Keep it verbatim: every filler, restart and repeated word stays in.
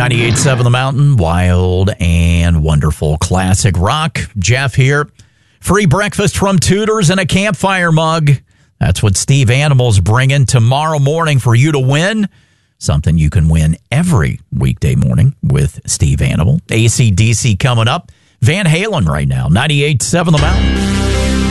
ninety-eight point seven The Mountain, wild and wonderful classic rock. Jeff here. Free breakfast from Tudor's and a campfire mug. That's what Steve Animal's bringing tomorrow morning for you to win. Something you can win every weekday morning with Steve Animal. A C D C coming up. Van Halen right now. ninety-eight point seven The Mountain.